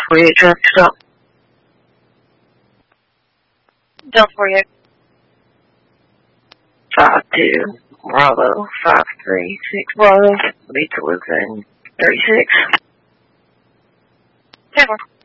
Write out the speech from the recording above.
48 traffic stop. Delta 48. 52 Bravo 536 Bravo. Lead to Lucan 36. 10-4.